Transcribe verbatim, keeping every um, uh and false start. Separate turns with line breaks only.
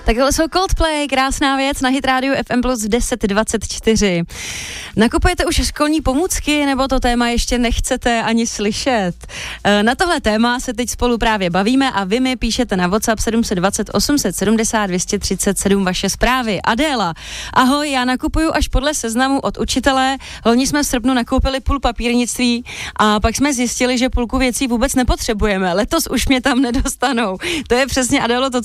Tak tohle jsou Coldplay, krásná věc na Hit Radio F M Plus deset dvacet čtyři. Nakupujete už školní pomůcky, nebo to téma ještě nechcete ani slyšet? Na tohle téma se teď spolu právě bavíme a vy mi píšete na WhatsApp sedm set dvacet osm set sedmdesát dvě stě třicet sedm vaše zprávy. Adéla, ahoj, já nakupuju až podle seznamu od učitele. Loni jsme v srpnu nakoupili půl papírnictví a pak jsme zjistili, že půlku věcí vůbec nepotřebujeme. Letos už mě tam nedostanou. To je přesně, Adélo, to,